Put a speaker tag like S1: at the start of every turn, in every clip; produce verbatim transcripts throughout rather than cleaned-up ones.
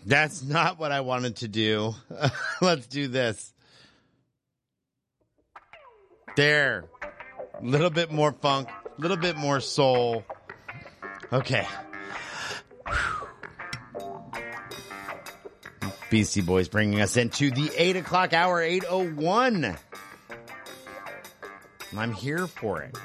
S1: That's not what I wanted to do. Let's do this. There. A little bit more funk, a little bit more soul. Okay. Beastie Boys bringing us into the eight o'clock hour, eight oh one. I'm here for it.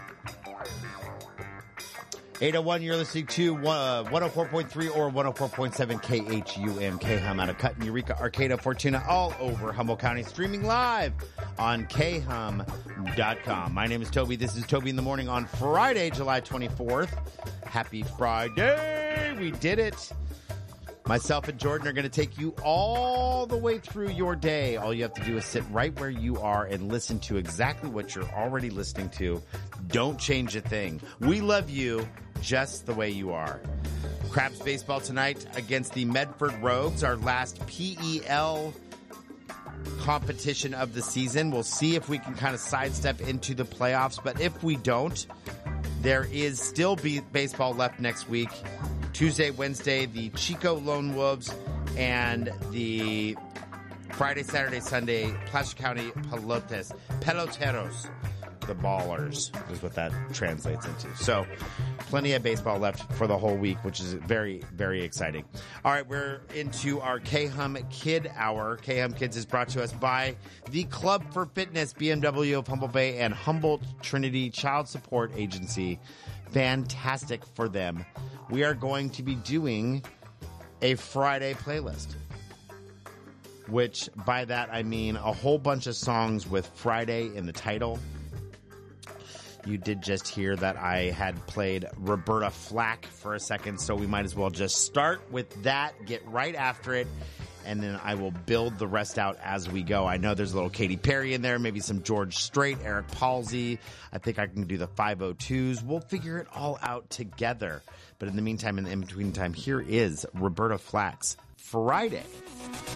S1: eight oh one, you're listening to uh, one oh four point three or one oh four point seven K H U M, K-Hum out of Cutten, Eureka, Arcata, Fortuna, all over Humboldt County, streaming live on K hum dot com. My name is Toby. This is Toby in the Morning on Friday, July twenty-fourth. Happy Friday! We did it! Myself and Jordan are going to take you all the way through your day. All you have to do is sit right where you are and listen to exactly what you're already listening to. Don't change a thing. We love you just the way you are. Crabs baseball tonight against the Medford Rogues, our last P E L competition of the season. We'll see if we can kind of sidestep into the playoffs, but if we don't, there is still be baseball left next week. Tuesday, Wednesday, the Chico Lone Wolves and the Friday, Saturday, Sunday, Placer County Pelotes, Peloteros, the Ballers is what that translates into. So plenty of baseball left for the whole week, which is very, very exciting. All right, we're into our K-Hum Kid Hour. K-Hum Kids is brought to us by the Club for Fitness, B M W of Humboldt Bay, and Humboldt Trinity Child Support Agency. Fantastic for them. We are going to be doing a Friday playlist, which by that I mean a whole bunch of songs with Friday in the title. You did just hear that I had played Roberta Flack for a second, so we might as well just start with that, get right after it, and then I will build the rest out as we go. I know there's a little Katy Perry in there, maybe some George Strait, Eric Palsy. I think I can do the five oh twos. We'll figure it all out together. But in the meantime, in the in-between time, here is Roberta Flack's Friday.